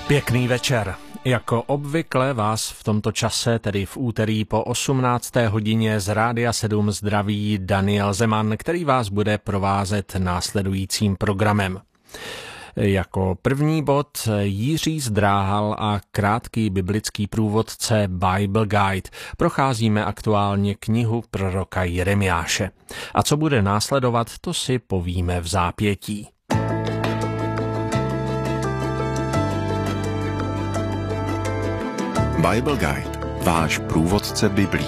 Pěkný večer. Jako obvykle vás v tomto čase, tedy v úterý po 18. hodině z Rádia 7 zdraví Daniel Zeman, který vás bude provázet následujícím programem. Jako první bod Jiří Zdráhal a krátký biblický průvodce Bible Guide. Procházíme aktuálně knihu proroka Jeremiáše. A co bude následovat, to si povíme v zápětí. Bible Guide, váš průvodce Biblí.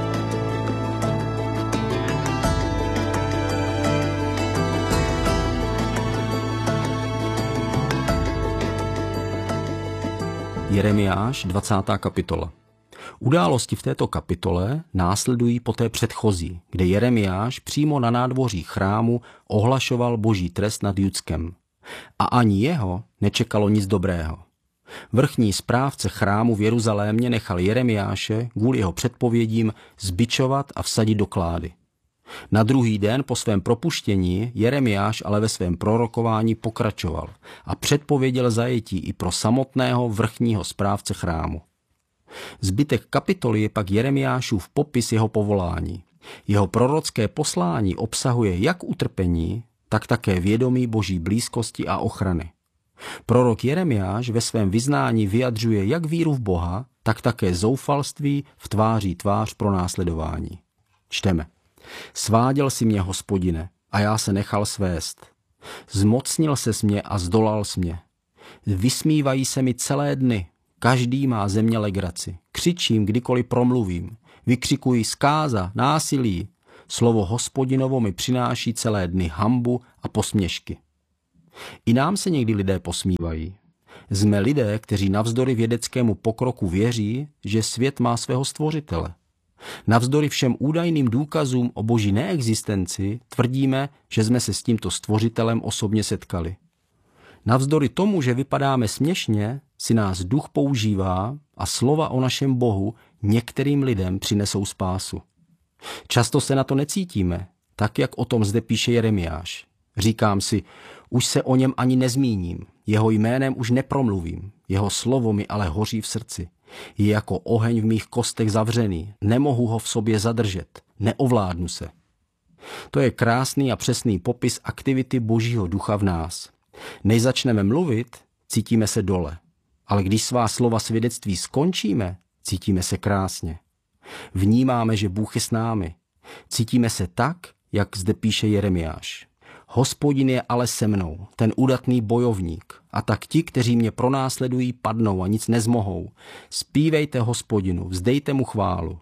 Jeremiáš, 20. kapitola. Události v této kapitole následují po té předchozí, kde Jeremiáš přímo na nádvoří chrámu ohlašoval boží trest nad Judskem. A ani jeho nečekalo nic dobrého. Vrchní správce chrámu v Jeruzalémě nechal Jeremiáše kvůli jeho předpovědím zbičovat a vsadit do klády. Na druhý den po svém propuštění Jeremiáš ale ve svém prorokování pokračoval a předpověděl zajetí i pro samotného vrchního správce chrámu. Zbytek kapitoly je pak Jeremiášův popis jeho povolání. Jeho prorocké poslání obsahuje jak utrpení, tak také vědomí boží blízkosti a ochrany. Prorok Jeremiáš ve svém vyznání vyjadřuje jak víru v Boha, tak také zoufalství v tváří tvář pronásledování. Čteme. Sváděl si mě, Hospodine, a já se nechal svést. Zmocnil ses mě a zdolal jsi mě. Vysmívají se mi celé dny, každý má ze mě legraci. Křičím, kdykoliv promluvím. Vykřikuji zkáza, násilí. Slovo Hospodinovo mi přináší celé dny hanbu a posměšky. I nám se někdy lidé posmívají. Jsme lidé, kteří navzdory vědeckému pokroku věří, že svět má svého stvořitele. Navzdory všem údajným důkazům o boží neexistenci tvrdíme, že jsme se s tímto stvořitelem osobně setkali. Navzdory tomu, že vypadáme směšně, si nás duch používá a slova o našem Bohu některým lidem přinesou spásu. Často se na to necítíme, tak jak o tom zde píše Jeremiáš. Říkám si, už se o něm ani nezmíním, jeho jménem už nepromluvím, jeho slovo mi ale hoří v srdci. Je jako oheň v mých kostech zavřený, nemohu ho v sobě zadržet, neovládnu se. To je krásný a přesný popis aktivity božího ducha v nás. Než začneme mluvit, cítíme se dole, ale když svá slova svědectví skončíme, cítíme se krásně. Vnímáme, že Bůh je s námi. Cítíme se tak, jak zde píše Jeremiáš. Hospodin je ale se mnou, ten udatný bojovník, a tak ti, kteří mě pronásledují, padnou a nic nezmohou. Zpívejte Hospodinu, vzdejte mu chválu.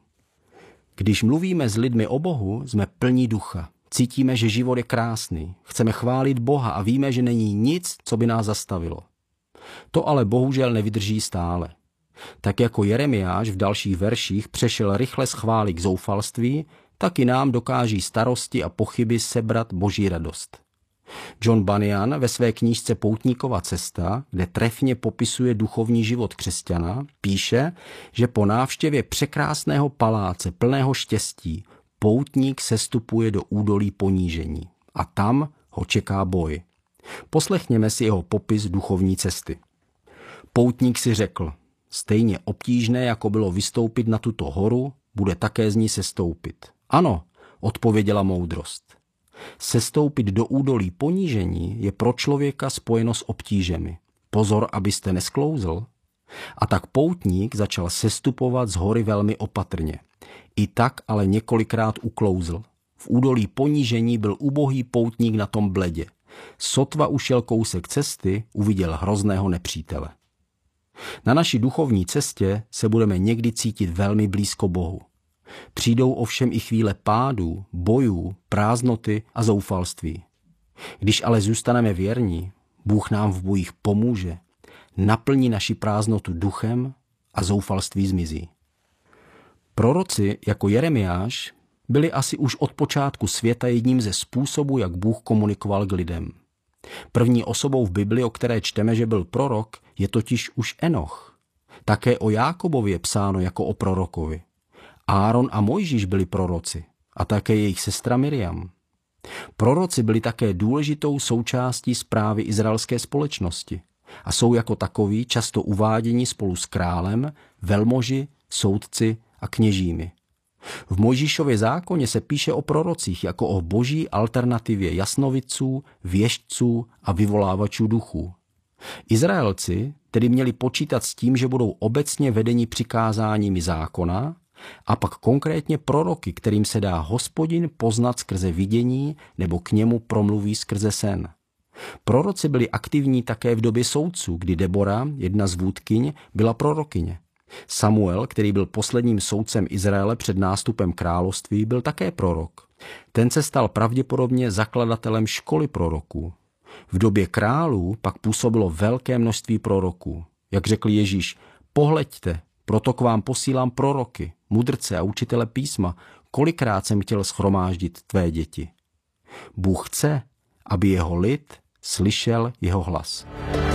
Když mluvíme s lidmi o Bohu, jsme plní ducha. Cítíme, že život je krásný. Chceme chválit Boha a víme, že není nic, co by nás zastavilo. To ale bohužel nevydrží stále. Tak jako Jeremiáš v dalších verších přešel rychle z chvály k zoufalství, tak i nám dokáží starosti a pochyby sebrat boží radost. John Bunyan ve své knížce Poutníkova cesta, kde trefně popisuje duchovní život křesťana, píše, že po návštěvě překrásného paláce plného štěstí poutník sestupuje do údolí ponížení a tam ho čeká boj. Poslechněme si jeho popis duchovní cesty. Poutník si řekl, stejně obtížné, jako bylo vystoupit na tuto horu, bude také z ní sestoupit. Ano, odpověděla moudrost. Sestoupit do údolí ponížení je pro člověka spojeno s obtížemi. Pozor, abyste nesklouzl. A tak poutník začal sestupovat z hory velmi opatrně. I tak ale několikrát uklouzl. V údolí ponížení byl ubohý poutník na tom bledě. Sotva ušel kousek cesty, uviděl hrozného nepřítele. Na naší duchovní cestě se budeme někdy cítit velmi blízko Bohu. Přijdou ovšem i chvíle pádů, bojů, prázdnoty a zoufalství. Když ale zůstaneme věrní, Bůh nám v bojích pomůže, naplní naši prázdnotu duchem a zoufalství zmizí. Proroci jako Jeremiáš byli asi už od počátku světa jedním ze způsobů, jak Bůh komunikoval k lidem. První osobou v Bibli, o které čteme, že byl prorok, je totiž už Enoch. Také o Jákobovi je psáno jako o prorokovi. Áron a Mojžíš byli proroci a také jejich sestra Miriam. Proroci byli také důležitou součástí správy izraelské společnosti. a jsou jako takoví často uváděni spolu s králem, velmoži, soudci a kněžími. V Mojžíšově zákoně se píše o prorocích jako o boží alternativě jasnovidců, věštců a vyvolávačů duchů. Izraelci tedy měli počítat s tím, že budou obecně vedeni přikázáními zákona a pak konkrétně proroky, kterým se dá Hospodin poznat skrze vidění nebo k němu promluví skrze sen. Proroci byli aktivní také v době soudců, kdy Debora, jedna z vůdkyň, byla prorokyně. Samuel, který byl posledním soudcem Izraele před nástupem království, byl také prorok. Ten se stal pravděpodobně zakladatelem školy proroků. V době králů pak působilo velké množství proroků. Jak řekl Ježíš, pohleďte, proto k vám posílám proroky, mudrce a učitele písma, kolikrát jsem chtěl shromáždit tvé děti. Bůh chce, aby jeho lid slyšel jeho hlas.